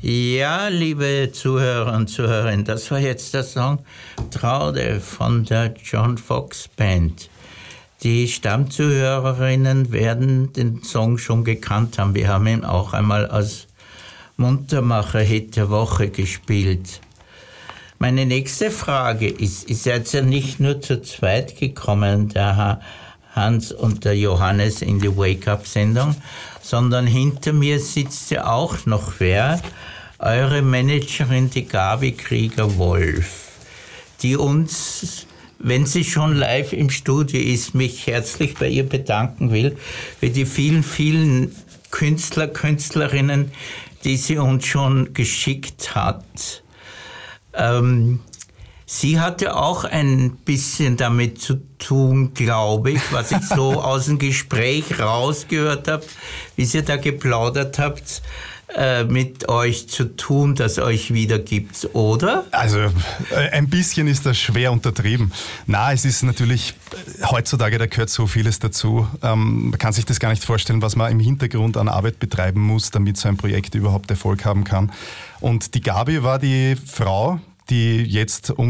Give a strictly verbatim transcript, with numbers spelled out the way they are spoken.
Ja, liebe Zuhörer und Zuhörerinnen, das war jetzt der Song Traude von der John Fox Band. Die Stammzuhörerinnen werden den Song schon gekannt haben. Wir haben ihn auch einmal als Muntermacher-Hit der Woche gespielt. Meine nächste Frage ist, ihr seid ja nicht nur zu zweit gekommen, der Hans und der Johannes in die Wake-Up-Sendung, sondern hinter mir sitzt ja auch noch wer, eure Managerin, die Gabi Krieger-Wolf, die uns, wenn sie schon live im Studio ist, mich herzlich bei ihr bedanken will für die vielen, vielen Künstler, Künstlerinnen, die sie uns schon geschickt hat. Ähm, sie hatte auch ein bisschen damit zu tun, glaube ich, was ich so aus dem Gespräch rausgehört habe, wie ihr da geplaudert habt, äh, mit euch zu tun, das euch wieder gibt, oder? Also ein bisschen ist das schwer untertrieben. Na, es ist natürlich, heutzutage, da gehört so vieles dazu. Ähm, man kann sich das gar nicht vorstellen, was man im Hintergrund an Arbeit betreiben muss, damit so ein Projekt überhaupt Erfolg haben kann. Und die Gabi war die Frau, die jetzt